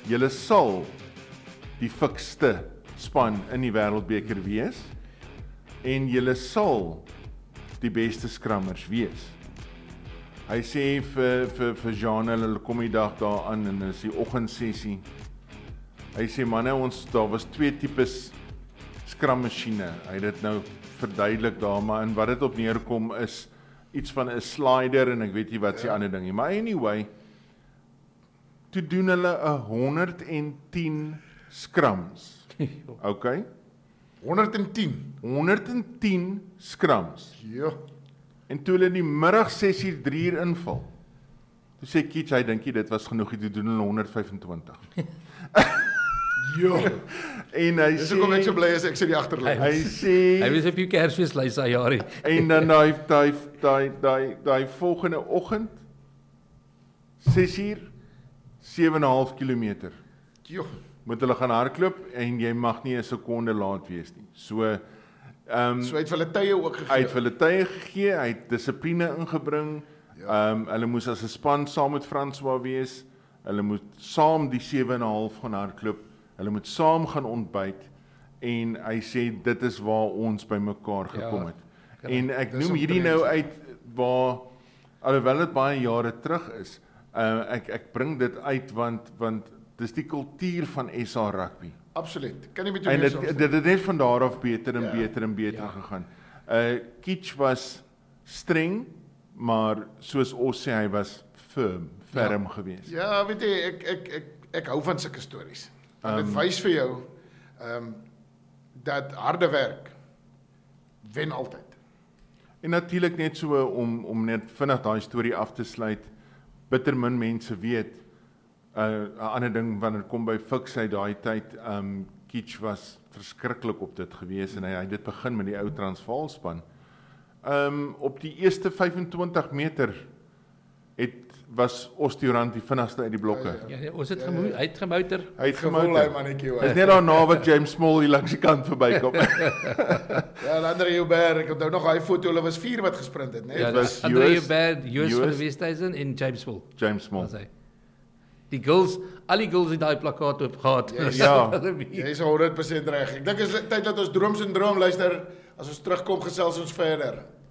julle sal die fikste span in die wêreldbeker wees en julle sal die beste scrummers wees. Hy sê vir Jean, hulle kom die dag daar aan en is die oggendsessie. Hy sê manne, daar was 2 tipes scrum-masjiene. Hy het dit nou verduidelik daar, maar en wat dit op neerkom is iets van 'n slider en ek weet nie wat se ander ding nie. Maar anyway, toe doen hulle 110 scrums. Okay? 110 scrums. Ja. En toe hulle die middagsessie 3 uur inval, toe sê Kitch, hy dink dit was genoeg, toe doen hulle 125. Ja. En hy Dis hoekom ek so bly is ek sit die agterlyn. Hy sê Hy was op die Kersfeeslys daai jaar. en dan daai volgende oggend 6 uur 7,5 kilometer. Jo. Moet hulle gaan hardloop en jy mag nie 'n sekonde laat wees nie. So So hy het vir hulle tye ook gegee. hy het vir hulle tye gegee, hy het dissipline ingebring. Hulle moes as 'n span saam met François wees. Hulle moet saam die 7,5 gaan hardloop. Hulle moet saam gaan ontbyt en hy sê dit is waar ons by mekaar gekom het. En ek noem hierdie nou uit waar alhoewel dit baie jare terug is, ek bring dit uit want dis die kultuur van SA rugby. Absoluut. Kan nie met jou En meer dit het net van daar af beter en beter gegaan. Kitch was streng, maar soos ons sê hy was ferm geweest. Ja, weet jy, ek hou van sulke stories. Dit wys vir jou dat harde werk wen altyd. En natuurlik net so om net vinnig daai storie af te sluit, bitter min mense weet 'n ander ding wanneer dit kom by Fix uit daai tyd, Kitch was verskriklik op dit gewees en hy het dit begin met die ou Transvaal span. Op die eerste 25 meter was Ostiorand die vinnigste uit die blokke. Ja, ons het hy het gemouter. Hy het Gevoel hy gemouter. mannetjie hoor. Dis net daarna wat James Small hier langs die kant verbykom. Ja, Andre Joubert, ek onthou nog daai foto, hulle was 4 wat gesprint het, né? Ja, Dit was Andre Joos Joubert, Joos van Joos- die Westhuizen en James Small. James Small. Was hy. Die girls, al die girls het daai plakkaat oop gehad. Ja. Jy is 100% reg. Ek dink is tyd dat ons droom luister, as ons terugkom gesels ons verder.